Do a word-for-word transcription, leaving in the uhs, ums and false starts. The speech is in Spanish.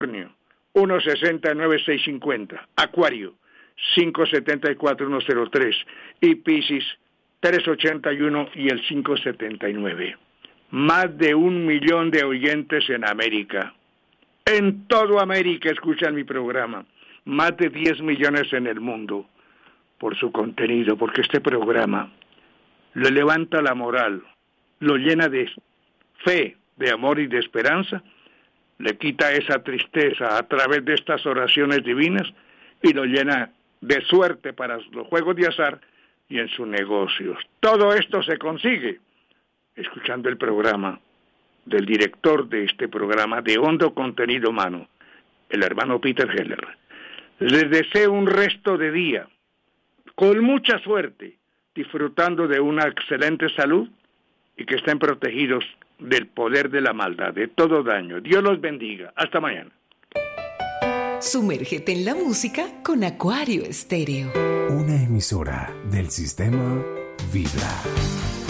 uno sesenta nueve seiscientos cincuenta, Acuario cinco setenta y cuatro uno cero tres y Piscis tres ochenta y uno y el cinco setenta y nueve. Más de un millón de oyentes en América. En toda América escuchan mi programa. Más de diez millones en el mundo por su contenido, porque este programa le levanta la moral, lo llena de fe, de amor y de esperanza, le quita esa tristeza a través de estas oraciones divinas y lo llena de suerte para los juegos de azar y en sus negocios. Todo esto se consigue escuchando el programa del director de este programa de hondo contenido humano, el hermano Peter Heller. Les deseo un resto de día con mucha suerte, disfrutando de una excelente salud y que estén protegidos del poder de la maldad, de todo daño. Dios los bendiga. Hasta mañana. Sumérgete en la música con Acuario Estéreo. Una emisora del sistema Vibra.